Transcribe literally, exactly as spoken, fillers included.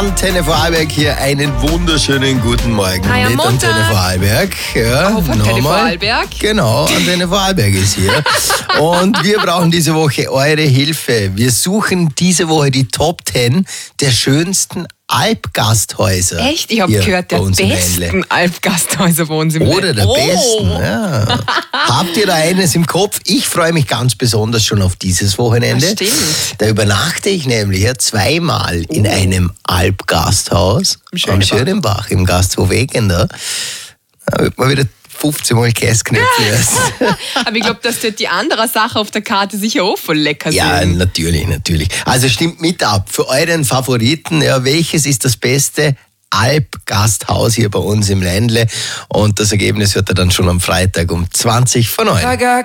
Antenne Vorarlberg hier. Einen wunderschönen guten Morgen Hi, mit Montag. Antenne Vorarlberg. Ja, Auf Antenne nochmal. Vorarlberg. Genau, Antenne Vorarlberg ist hier. Und wir brauchen diese Woche eure Hilfe. Wir suchen diese Woche die Top zehn der schönsten Alpgasthäuser. Echt? Ich habe hier gehört, bei der uns im besten Ländle. Alpgasthäuser bei uns im Oder der Ländle. besten. Oh. Ja. Habt ihr da eines im Kopf? Ich freue mich ganz besonders schon auf dieses Wochenende. Das stimmt. Da übernachte ich nämlich ja zweimal in einem Alpgasthaus Am am Schönebach. Schönebach im Gasthof Egender. Da wird man wieder fünfzehn Mal Käseknöpfe essen. Aber ich glaube, dass dort die andere Sache auf der Karte sicher auch voll lecker Ja, sind. natürlich, natürlich. Also stimmt mit ab. Für euren Favoriten, ja, welches ist das beste Alpgasthaus hier bei uns im Ländle? Und das Ergebnis wird dann schon am Freitag um zwanzig von euch.